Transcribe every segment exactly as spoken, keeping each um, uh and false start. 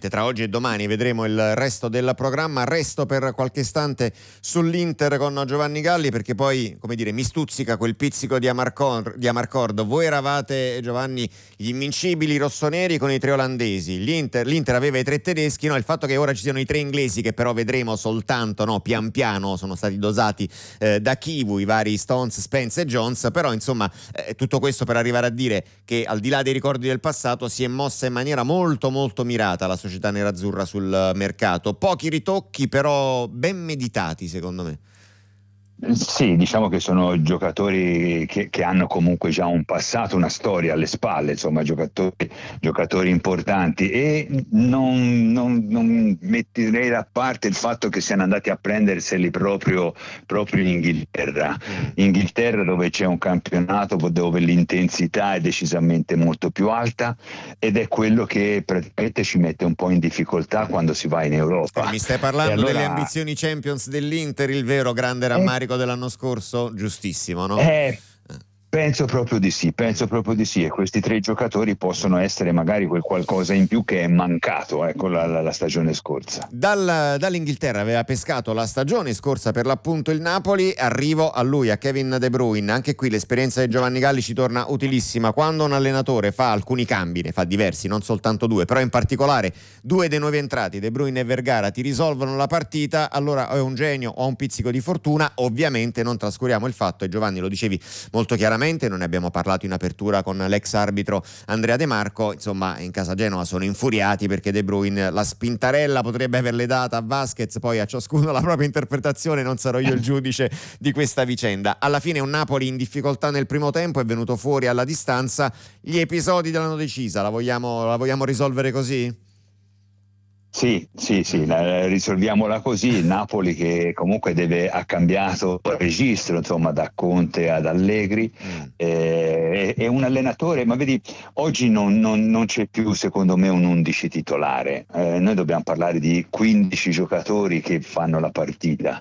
ovviamente tra oggi e domani vedremo il resto del programma. Resto per qualche istante sull'Inter con Giovanni Galli, perché poi, come dire, mi stuzzica quel pizzico di, Amarcor- di Amarcord. Voi eravate, Giovanni, gli invincibili rossoneri con i tre olandesi, L'Inter, l'Inter aveva i tre tedeschi, no? Il fatto che ora ci siano i tre inglesi, che però vedremo soltanto, no, pian piano, sono stati dosati eh, da Kivu, i vari Stones, Spence e Jones, però insomma eh, tutto questo per arrivare a dire che al di là dei ricordi del passato si è mossa in maniera molto molto mirata la società nerazzurra sul mercato. Pochi ritocchi, però ben meditati, secondo me. Sì, diciamo che sono giocatori che, che hanno comunque già un passato, una storia alle spalle, insomma giocatori, giocatori importanti, e non, non, non metterei da parte il fatto che siano andati a prenderseli proprio, proprio in Inghilterra. Inghilterra, dove c'è un campionato dove l'intensità è decisamente molto più alta, ed è quello che praticamente ci mette un po' in difficoltà quando si va in Europa. Eh, mi stai parlando allora, delle ambizioni Champions dell'Inter, il vero grande rammarico dell'anno scorso? Giustissimo, no? Eh, penso proprio di sì, penso proprio di sì, e questi tre giocatori possono essere magari quel qualcosa in più che è mancato, ecco, la, la, la stagione scorsa. Dal, dall'Inghilterra aveva pescato la stagione scorsa per l'appunto il Napoli, arrivo a lui, a Kevin De Bruyne. Anche qui l'esperienza di Giovanni Galli ci torna utilissima. Quando un allenatore fa alcuni cambi, ne fa diversi, non soltanto due, però in particolare due dei nuovi entrati, De Bruyne e Vergara, ti risolvono la partita, allora o è un genio o un pizzico di fortuna. Ovviamente non trascuriamo il fatto, e Giovanni lo dicevi molto chiaramente, non ne abbiamo parlato in apertura con l'ex arbitro Andrea De Marco, insomma in casa Genova sono infuriati perché De Bruyne la spintarella potrebbe averle data a Vasquez, poi a ciascuno la propria interpretazione, non sarò io il giudice di questa vicenda. Alla fine un Napoli in difficoltà nel primo tempo, è venuto fuori alla distanza. Gli episodi dell'anno decisa, la vogliamo, la vogliamo risolvere così? Sì, sì, sì, la, risolviamola così. Il Napoli che comunque deve, ha cambiato registro, insomma, da Conte ad Allegri, mm. eh, è, è un allenatore, ma vedi, oggi non, non, non c'è più secondo me un undici titolare, eh, noi dobbiamo parlare di quindici giocatori che fanno la partita,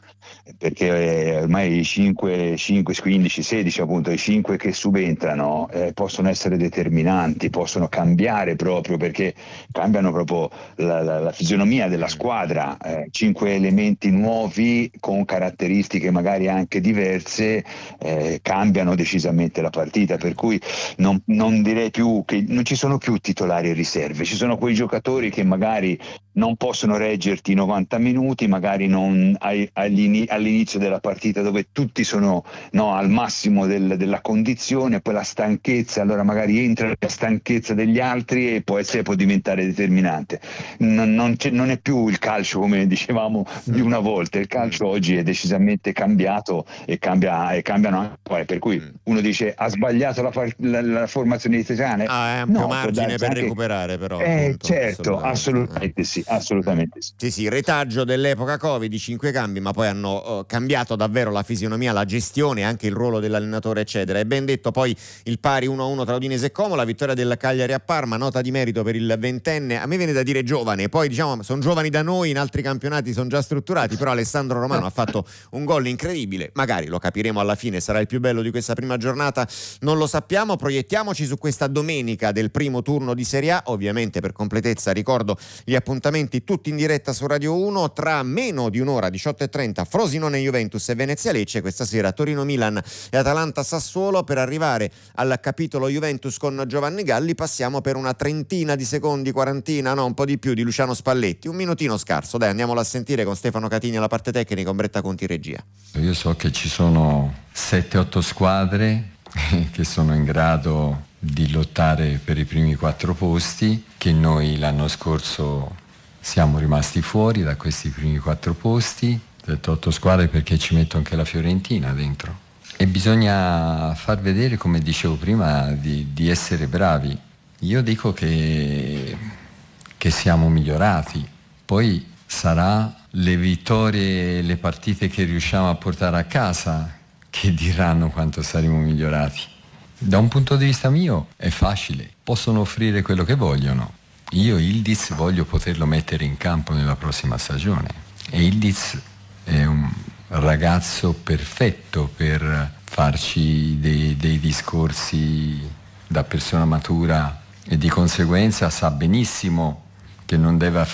perché eh, ormai i cinque, cinque, quindici, sedici appunto, i cinque che subentrano eh, possono essere determinanti, possono cambiare proprio, perché cambiano proprio la, la, la fisionomia della squadra, eh, cinque elementi nuovi con caratteristiche magari anche diverse eh, cambiano decisamente la partita, per cui non, non direi più che non ci sono più titolari e riserve, ci sono quei giocatori che magari non possono reggerti i novanta minuti, magari non ai, agli, all'inizio della partita dove tutti sono no, al massimo del, della condizione, poi la stanchezza, allora magari entra la stanchezza degli altri e può essere, può diventare determinante. Non, non, c'è, non è più il calcio come dicevamo di una volta, il calcio oggi è decisamente cambiato e, cambia, e cambiano anche, per cui uno dice ha sbagliato la, la, la formazione italiana, ah, è ampio no, margine per anche, recuperare però eh, appunto, certo, assolutamente, assolutamente sì, assolutamente sì. Sì, sì, retaggio dell'epoca Covid, i cinque cambi, ma poi hanno uh, cambiato davvero la fisionomia, la gestione, anche il ruolo dell'allenatore, eccetera. E ben detto poi il pari uno a uno tra Udinese e Como, la vittoria del Cagliari a Parma, nota di merito per il ventenne, a me viene da dire giovane, poi diciamo sono giovani da noi, in altri campionati sono già strutturati, però Alessandro Romano ha fatto un gol incredibile, magari lo capiremo alla fine, sarà il più bello di questa prima giornata, non lo sappiamo. Proiettiamoci su questa domenica del primo turno di Serie A, ovviamente per completezza ricordo gli appuntamenti tutti in diretta su Radio uno. Tra meno di un'ora, diciotto e trenta, Frosinone Juventus e Venezia Lecce, questa sera Torino Milan e Atalanta Sassuolo. Per arrivare al capitolo Juventus con Giovanni Galli passiamo per una trentina di secondi, quarantina, no, un po' di più, di Luciano Spalletti, un minutino scarso, dai, andiamolo a sentire con Stefano Catini alla parte tecnica, Ombretta Conti regia. Io so che ci sono sette otto squadre che sono in grado di lottare per i primi quattro posti, che noi l'anno scorso siamo rimasti fuori da questi primi quattro posti, sette otto squadre, perché ci metto anche la Fiorentina dentro. E bisogna far vedere, come dicevo prima, di, di essere bravi. Io dico che, che siamo migliorati, poi sarà le vittorie, le partite che riusciamo a portare a casa che diranno quanto saremo migliorati. Da un punto di vista mio è facile, possono offrire quello che vogliono. Io Ildiz voglio poterlo mettere in campo nella prossima stagione, e Ildiz è un ragazzo perfetto per farci dei, dei discorsi da persona matura, e di conseguenza sa benissimo che non deve